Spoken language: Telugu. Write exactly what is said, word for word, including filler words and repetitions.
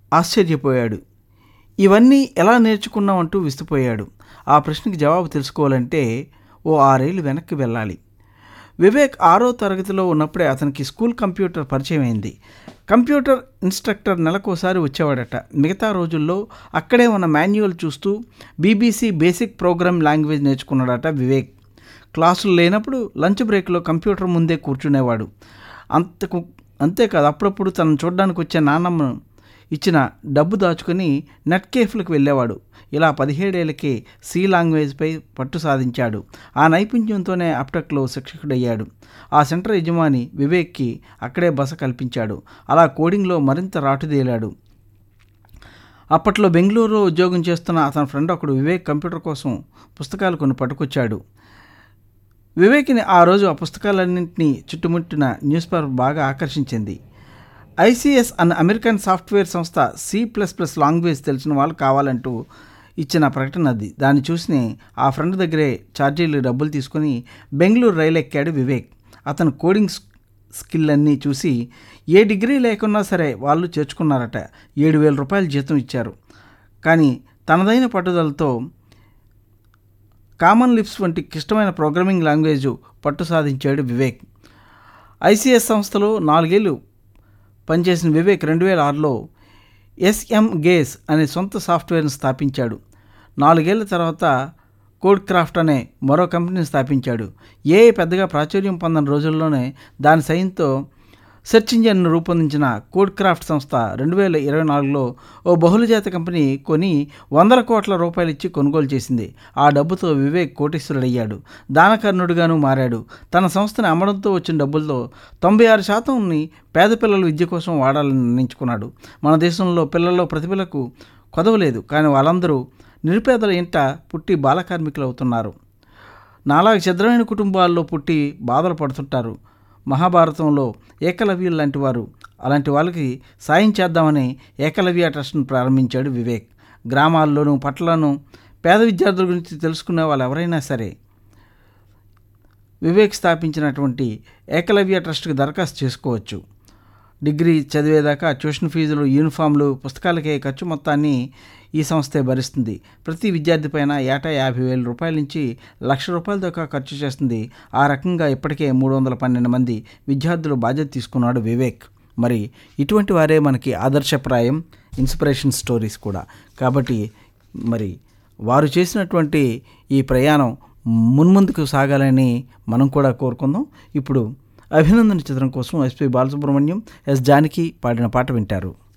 ఆశ్చర్యపోయాడు. ఇవన్నీ ఎలా నేర్చుకున్నామంటూ విస్తుపోయాడు. ఆ ప్రశ్నకి జవాబు తెలుసుకోవాలంటే ఓ ఆరేళ్ళు వెనక్కి వెళ్ళాలి. వివేక్ ఆరో తరగతిలో ఉన్నప్పుడే అతనికి స్కూల్ కంప్యూటర్ పరిచయం అయింది. కంప్యూటర్ ఇన్స్ట్రక్టర్ నెలకోసారి వచ్చేవాడట. మిగతా రోజుల్లో అక్కడే ఉన్న మాన్యువల్ చూస్తూ BBC basic program language నేర్చుకున్నాడట Vivek. క్లాసులు లేనప్పుడు లంచ్ బ్రేక్లో కంప్యూటర్ ముందే కూర్చునేవాడు. అంతకు అంతేకాదు, అప్పుడప్పుడు తనను చూడడానికి వచ్చే నాన్నమ్మ ఇచ్చిన డబ్బు దాచుకుని నెట్ కేఫ్లకు వెళ్ళేవాడు. ఇలా పదిహేడేళ్లకే సి లాంగ్వేజ్పై పట్టు సాధించాడు. ఆ నైపుణ్యంతోనే అప్టెక్లో శిక్షకుడయ్యాడు. ఆ సెంటర్ యజమాని వివేక్కి అక్కడే బస కల్పించాడు. అలా కోడింగ్లో మరింత రాటుదేలాడు. అప్పట్లో బెంగళూరులో ఉద్యోగం చేస్తున్న అతని ఫ్రెండ్ ఒకడు వివేక్ కంప్యూటర్ కోసం పుస్తకాలు కొన్ని పట్టుకొచ్చాడు. వివేక్ని ఆ రోజు ఆ పుస్తకాలన్నింటినీ చుట్టుముట్టిన న్యూస్ పేపర్ బాగా ఆకర్షించింది. ఐసిఎస్ అన్న అమెరికన్ సాఫ్ట్వేర్ సంస్థ సి ప్లస్ ప్లస్ లాంగ్వేజ్ తెలిసిన వాళ్ళు కావాలంటూ ఇచ్చిన ప్రకటన అది. దాన్ని చూసి ఆ ఫ్రెండ్ దగ్గరే ఛార్జీలు డబ్బులు తీసుకొని బెంగళూరు రైలు ఎక్కాడు వివేక్. అతను కోడింగ్ స్కిల్ అన్నీ చూసి ఏ డిగ్రీ లేకున్నా సరే వాళ్ళు చేర్చుకున్నారట. ఏడు వేల రూపాయలు జీతం ఇచ్చారు. కానీ తనదైన పట్టుదలతో కామన్ లిప్స్ వంటి క్లిష్టమైన ప్రోగ్రామింగ్ లాంగ్వేజ్ పట్టు సాధించాడు వివేక్. ఐసిఎస్ సంస్థలో నాలుగేళ్ళు పనిచేసిన వివేక్ రెండు వేల ఆరులో ఎస్ఎం గేస్ అనే సొంత సాఫ్ట్వేర్ను స్థాపించాడు. నాలుగేళ్ల తర్వాత కోడ్ క్రాఫ్ట్ అనే మరో కంపెనీని స్థాపించాడు. ఏఐ పెద్దగా ప్రాచుర్యం పొందిన రోజుల్లోనే దాని సైన్తో సెర్చ్ ఇంజిన్ను రూపొందించిన కోడ్ క్రాఫ్ట్ సంస్థ రెండు వేల ఇరవై నాలుగులో ఓ బహుళజాత కంపెనీ కొని వందల కోట్ల రూపాయలు ఇచ్చి కొనుగోలు చేసింది. ఆ డబ్బుతో వివేక్ కోటీశ్వరుడయ్యాడు. దానకర్ణుడిగాను మారాడు. తన సంస్థని అమ్మడంతో వచ్చిన డబ్బులతో తొంభై ఆరు శాతంని పేద పిల్లల విద్య కోసం వాడాలని నిర్ణయించుకున్నాడు. మన దేశంలో పిల్లల్లో ప్రతిభలకు కొదవలేదు. కానీ వాళ్ళందరూ నిరుపేదల ఇంట పుట్టి బాలకార్మికులు అవుతున్నారు. నాలాగ ఛద్రమైన కుటుంబాల్లో పుట్టి బాధలు పడుతుంటారు. మహాభారతంలో ఏకలవ్యులు లాంటి వారు. అలాంటి వాళ్ళకి సాయం చేద్దామని ఏకలవ్య ట్రస్ట్ను ప్రారంభించాడు వివేక్. గ్రామాల్లోనూ పట్టణాలను పేద విద్యార్థుల గురించి తెలుసుకునే వాళ్ళు ఎవరైనా సరే వివేక్ స్థాపించినటువంటి ఏకలవ్య ట్రస్ట్కి దరఖాస్తు చేసుకోవచ్చు. డిగ్రీ చదివేదాకా ట్యూషన్ ఫీజులు, యూనిఫామ్లు, పుస్తకాలకే ఖర్చు మొత్తాన్ని ఈ సంస్థే భరిస్తుంది. ప్రతి విద్యార్థి పైన ఏటా యాభై వేల రూపాయల నుంచి లక్ష రూపాయల దాకా ఖర్చు చేస్తుంది. ఆ రకంగా ఇప్పటికే మూడు వందల పన్నెండు మంది విద్యార్థులు బాధ్యత తీసుకున్నాడు వివేక్. మరి ఇటువంటి వారే మనకి ఆదర్శప్రాయం, ఇన్స్పిరేషన్ స్టోరీస్ కూడా. కాబట్టి మరి వారు చేసినటువంటి ఈ ప్రయాణం మున్ముందుకు సాగాలని మనం కూడా కోరుకుందాం. ఇప్పుడు అభినందన చిత్రం కోసం ఎస్పి బాలసుబ్రహ్మణ్యం, ఎస్ జానకి పాడిన పాట వింటారు.